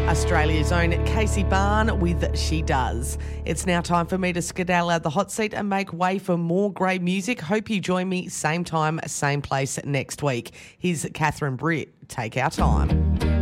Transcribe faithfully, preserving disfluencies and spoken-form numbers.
Australia's own Casey Barn with She Does. It's now time for me to skedaddle out the hot seat and make way for more great music. Hope you join me same time, same place next week. Here's Catherine Britt. Take Our Time.